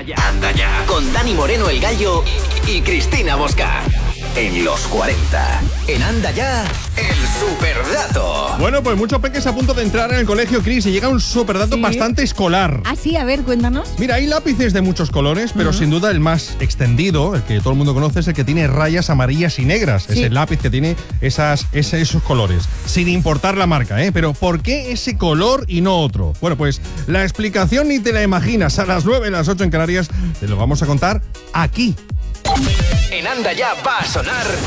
Anda ya. Con Dani Moreno el Gallo y Cristina Bosca. En los 40. En Anda ya, el superdato. Bueno, pues muchos peques a punto de entrar en el colegio, Cris, y llega un superdato bastante escolar. Ah, sí, a ver, cuéntanos. Mira, hay lápices de muchos colores, pero sin duda el más extendido, el que todo el mundo conoce, es el que tiene rayas amarillas y negras. Sí. Es el lápiz que tiene esos colores, sin importar la marca, ¿eh? Pero ¿por qué ese color y no otro? Bueno, pues la explicación ni te la imaginas. A las 9, las 8 en Canarias, te lo vamos a contar aquí. En Anda ya va a sonar